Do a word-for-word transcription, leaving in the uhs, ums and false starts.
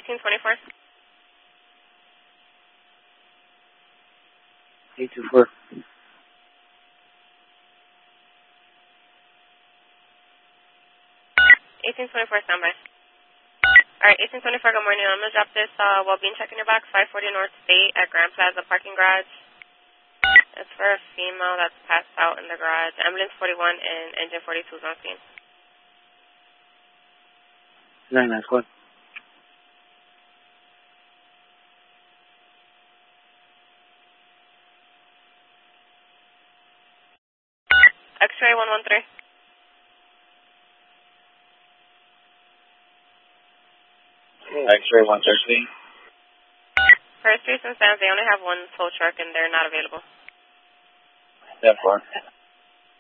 eighteen twenty-four. eight two four. eighteen twenty-four, standby. Alright, eighteen twenty-four, good morning. I'm going to drop this uh, well-being check in your box, five forty North State at Grand Plaza Parking Garage. It's for a female that's passed out in the garage. Ambulance forty-one and engine forty-two is on scene. nine nine squad. X-ray one one three. X-ray one thirteen. First Street and Sands, they only have one tow truck and they're not available. ten four.